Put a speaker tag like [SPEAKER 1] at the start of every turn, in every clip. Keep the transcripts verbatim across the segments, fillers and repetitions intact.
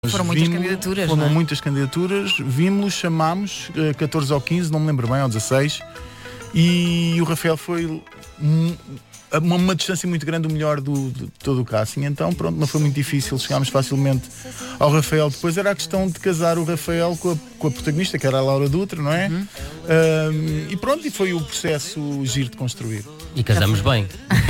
[SPEAKER 1] Foram muitas
[SPEAKER 2] vimos,
[SPEAKER 1] candidaturas,
[SPEAKER 2] Foram
[SPEAKER 1] não é?
[SPEAKER 2] muitas candidaturas, vimos-lo, chamámos, eh, catorze ou quinze, não me lembro bem, ou dezasseis, e o Rafael foi um, a uma, uma distância muito grande o melhor do, de todo o casting, então pronto, não foi muito difícil, chegámos facilmente ao Rafael. Depois era a questão de casar o Rafael com a, com a protagonista, que era a Laura Dutra, não é?
[SPEAKER 1] Uhum.
[SPEAKER 2] Um, e pronto, e foi o processo giro de construir.
[SPEAKER 3] E casamos bem.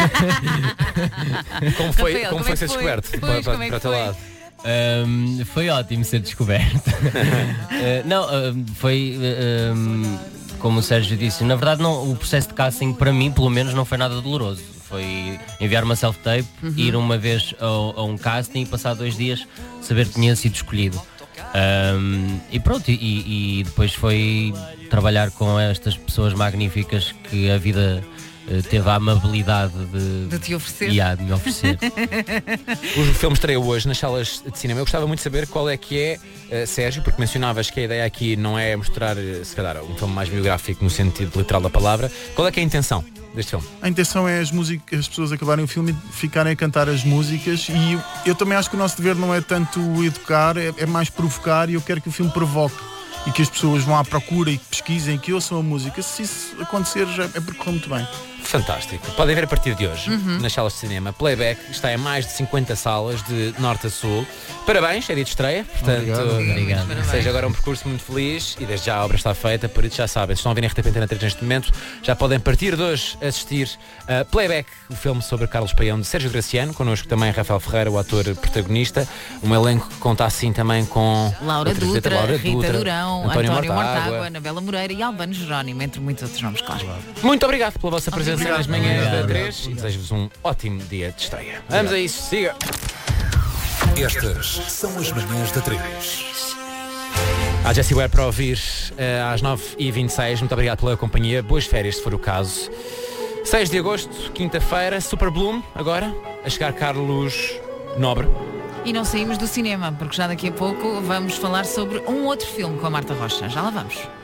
[SPEAKER 4] Como foi,
[SPEAKER 1] Rafael,
[SPEAKER 4] como
[SPEAKER 1] como
[SPEAKER 4] foi
[SPEAKER 1] é
[SPEAKER 4] ser
[SPEAKER 1] que foi?
[SPEAKER 4] descoberto?
[SPEAKER 1] Pois,
[SPEAKER 4] para
[SPEAKER 1] como é
[SPEAKER 4] para o
[SPEAKER 1] que
[SPEAKER 4] teu
[SPEAKER 1] foi?
[SPEAKER 4] lado.
[SPEAKER 3] Um, foi ótimo ser descoberto. Uh, não, um, foi um, como o Sérgio disse, na verdade não, o processo de casting para mim pelo menos não foi nada doloroso. Foi enviar uma self-tape,
[SPEAKER 1] Uhum.
[SPEAKER 3] ir uma vez ao, a um casting e passar dois dias saber que tinha sido escolhido. Um, e pronto, e, e depois foi trabalhar com estas pessoas magníficas que a vida uh, teve a amabilidade de,
[SPEAKER 1] De te oferecer.
[SPEAKER 3] Yeah, de me oferecer.
[SPEAKER 4] O filme estreou hoje nas salas de cinema. Eu gostava muito de saber qual é que é, uh, Sérgio, porque mencionavas que a ideia aqui não é mostrar, uh, se calhar, um filme mais biográfico no sentido literal da palavra. Qual é que é a intenção deste filme?
[SPEAKER 2] A intenção é as, músicas, as pessoas acabarem o filme e ficarem a cantar as músicas, e eu, eu também acho que o nosso dever não é tanto educar, é, é mais provocar, e eu quero que o filme provoque e que as pessoas vão à procura e que pesquisem, que ouçam a música. Se isso acontecer, já é porque correu muito bem.
[SPEAKER 4] Fantástico. Podem ver a partir de hoje,
[SPEAKER 1] Uhum.
[SPEAKER 4] nas salas de cinema. Playback está em mais de cinquenta salas de norte a sul. Parabéns, é dia de estreia. Portanto,
[SPEAKER 2] Obrigado.
[SPEAKER 3] Obrigado.
[SPEAKER 1] Parabéns.
[SPEAKER 4] seja agora um percurso muito feliz, e desde já a obra está feita, por isso já sabem, se estão a vir em R T P Antena três neste momento, já podem a partir de hoje assistir a Playback, o filme sobre Carlos Paião de Sérgio Graciano, connosco também Rafael Ferreira, o ator protagonista, um elenco que conta assim também com
[SPEAKER 1] Laura
[SPEAKER 4] outra visita,
[SPEAKER 1] Dutra,
[SPEAKER 4] Laura
[SPEAKER 1] Rita
[SPEAKER 4] Dutra,
[SPEAKER 1] Durão,
[SPEAKER 4] António,
[SPEAKER 1] António
[SPEAKER 4] Mortágua.
[SPEAKER 1] Mortágua, Anabela Moreira e Albano Jerónimo, entre muitos outros nomes, claro.
[SPEAKER 4] Muito obrigado pela vossa presença
[SPEAKER 2] Obrigado.
[SPEAKER 4] nas manhãs da
[SPEAKER 3] Obrigado.
[SPEAKER 4] três e desejo-vos um ótimo dia de estreia. Vamos a isso, siga!
[SPEAKER 5] Estas são as manhãs da três.
[SPEAKER 4] Há Jessie Ware para ouvir eh, às nove e vinte e seis. Muito obrigado pela companhia. Boas férias, se for o caso. seis de agosto, quinta-feira, Super Bloom, agora, a chegar Carlos Nobre.
[SPEAKER 1] E não saímos do cinema, porque já daqui a pouco vamos falar sobre um outro filme com a Marta Rocha. Já lá vamos.